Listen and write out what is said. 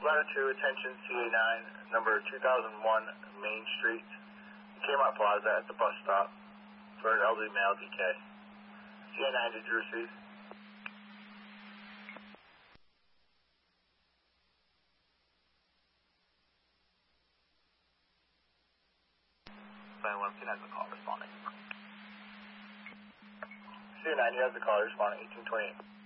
Ladder 2, attention CA9, number 2001 Main Street, Kmart Plaza at the bus stop for an elderly male DK. CA9, did you receive? CA9 has the call responding. CA9, you have the call responding, 1828.